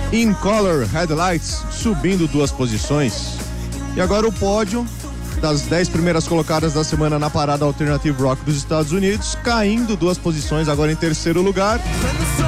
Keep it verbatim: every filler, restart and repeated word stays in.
In Color Headlights subindo duas posições. E agora o pódio das dez primeiras colocadas da semana na parada Alternative Rock dos Estados Unidos, caindo duas posições, agora em terceiro lugar.